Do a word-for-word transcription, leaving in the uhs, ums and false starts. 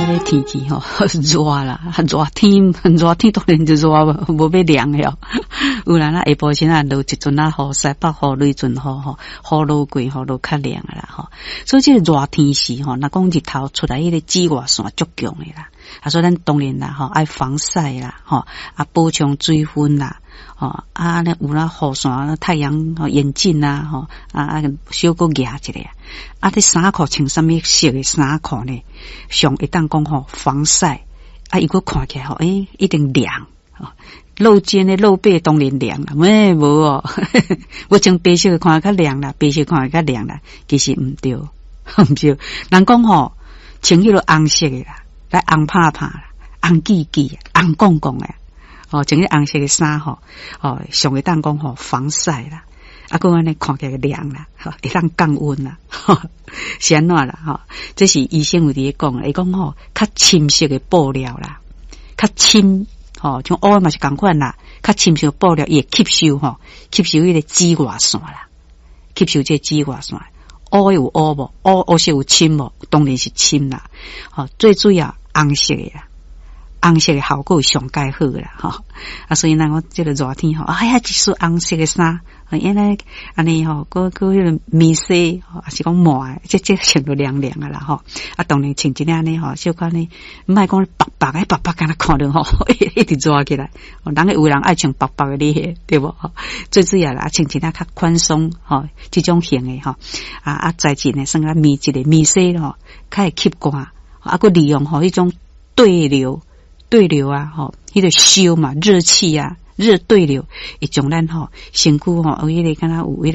迄个天气吼热啦，热天热天当然就热无无要凉哟。有人啊下晡时啊落一阵啊雨，西北雨、雷阵雨吼，雨落过后落较凉啦吼。所以这个热天时吼，若讲日头出来，迄个紫外线足强的啦。啊，所以咱当然啦吼，爱防晒啦吼，啊补充水分啦。哦啊，那有啦雨伞、太阳眼镜啦，吼啊啊，小个夹一个啊。这衫裤穿什么色的衫裤呢？上一当讲吼防晒啊，如果看起来吼，诶、欸，一定凉哦。露肩的露背当然凉啦，没无哦。我穿白色看较凉啦，白色看较凉啦，其实唔对，唔对。人讲吼，穿迄个红色的啦，来红拍拍啦，红记记，红公公的。哦，穿迄红色的衫吼，哦，上会当讲吼防晒啦，啊，个安尼看起来凉啦，吼，会当降温啦，吼，是安怎啦，吼，这是医生有伫讲，伊讲吼，较深色的布料啦，较深，吼，像乌嘛是共款啦，较深色的布料也吸收吼，吸收迄个紫外线啦，吸收这紫外线，乌有乌无，乌乌色有深无，当然是深啦，吼，最主要红色的啦。红色的效果上介好啦，吼啊！所以呢，我这个热天吼，哎呀，一束红色的衫，原来安尼吼，个个迄个面色，还是讲毛，这这穿都凉凉啊啦，吼啊！当然穿一件呢，吼，小可呢，唔系讲白白的，白白敢若看到吼，一直热起来。人有人爱穿白白的咧，对不？最主要啦，穿一件较宽松，吼，这种型的吼，啊啊，再一呢，算个面质的面色吼，较会吸汗，啊，个利用吼，迄种对流。对流啊，吼，迄个烧嘛，热气啊，热对流，会将咱吼身躯吼有迄个敢若有迄个。